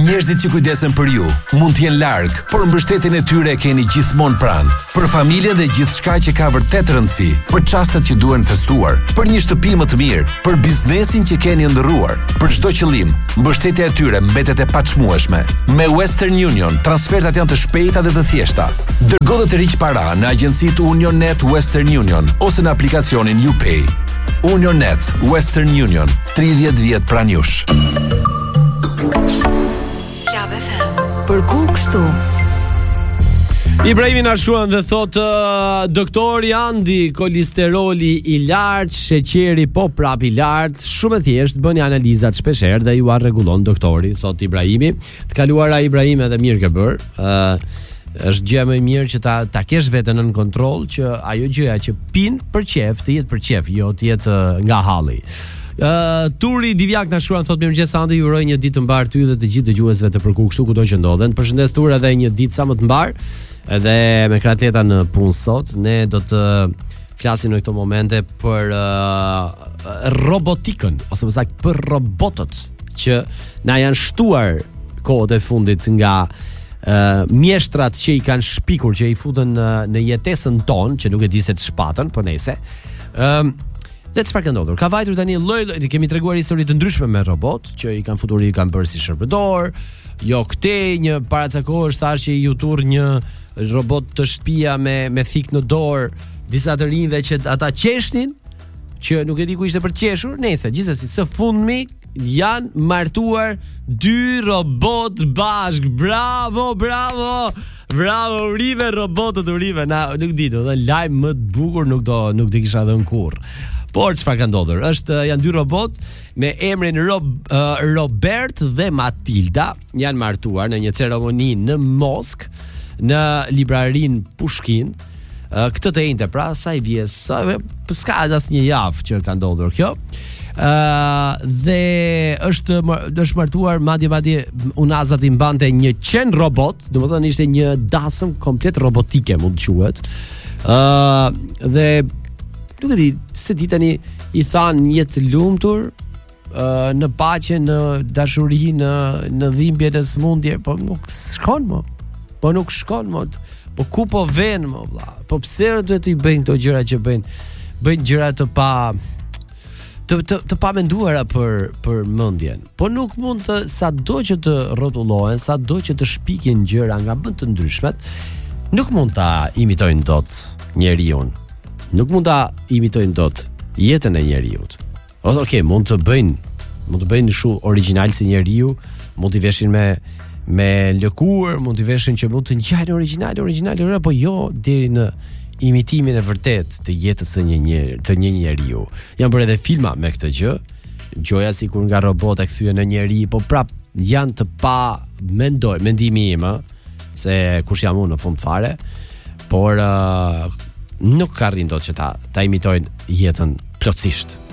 Njerëzit që kujdesen për ju mund të jenë larg, por mbështetjen e tyre e keni gjithmonë pranë. Për familjen dhe gjithçka që ka vërtet rëndësi, për çastet që duhen festuar, për një shtëpi më të mirë, për biznesin që keni ndërruar, për çdo qëllim, mbështetja e tyre mbetet e paçmueshme. Me Western Union, transfertat janë të shpejta dhe të thjeshta. Dërgo dhe të riq para në agjencitë UnionNet Western Union ose në aplikacionin UPay. UnionNet Western Union, 30 vjet pranë jush. Për ku kështu? Ibrahimi na shkruan dhe thot doktori Andi, kolesteroli i lartë, sheqeri po prap i lartë, shumë e thjesht, bëni analizat shpeshherë dhe ju a rregullon doktori, thot Ibrahimi. Të kaluara Ibrahimi edhe mirë ke bër. Është gjë më e mirë që ta kesh veten në kontroll, që ajo gjëja që pin për qef, të jetë për qef, jo të jetë nga halli. Turi Divjak na shkruan thot mirëmëngjes Andi, ju uroj një ditë të mbar ty dhe të gjithë dëgjuesve të Përku kështu kudo që ndodhen. Përshëndes Turi, edhe një ditë sa më të mbar. Edhe me Krateta në punë sot, ne do të flasim në këto momente për robotikën, ose më saktë për robotët që na janë shtuar kohët e fundit nga mjeshtrat që i kanë shpikur, që i futën në jetesën tonë, që nuk e di se të shpatën, po nejse. Dhe çfarë ka ndodhur? Ka vajtur tani lloj, kemi treguar histori të ndryshme me robot që i kanë futur, i kanë bërë si shërbëtor. Jo këtej një para kohësh thash që i utur një robot të shtëpia me thik në dorë disa të rinjve që ata qeshnin, që nuk e di ku ishte për të qeshur. Nëse gjithsesi së fundmi janë martuar 2 robot bashk. Bravo, bravo. Bravo, urive robotët, urive. Na nuk di, do të lajm më të bukur nuk do kisha dhënë kurr. Por çfarë ka ndodhur? Janë 2 robot me emrin Robert dhe Matilda, janë martuar në një ceremoni në Mosk, në librarin Pushkin. Këtë të njëjtë pra, sa i vjes, s'ka asnjë javë që ka ndodhur kjo. Dhe është martuar madje Unazat i mbante një qen robot, domethënë ishte një dasëm komplet robotike, mund të quhet. Dhe nuk e di, se di tani i than jetë lumtur, në paqe, në dashuri, në dhimbje, në smundje, po nuk shkon më. Po nuk shkon më. Po ku po vjen më vlla? Po pse duhet i bëjnë këto gjëra që bëjnë gjëra të pa menduara për mendjen. Po nuk mund të, sado që të rrotullohen, sado që të shpikin gjëra nga më të ndryshmet, nuk mund ta imitojnë dot njeriu. Nuk mund ta imitojnë dot jetën e njeriut. Ose okay, mund të bëjnë shumë origjinal si njeriu, mund t'i veshin me lëkur, mund t'i veshin që mund të ngjajnë origjinal, po jo deri në imitimin e vërtet të jetës së një njeriu. Janë bërë edhe filma me këtë gjë, gjoja sikur nga robot e kthyen në njeri, po prap janë të pa mendimi im, se kush jam unë në fund fare, por nuk arrin dot që ta imitojnë jetën plotësisht.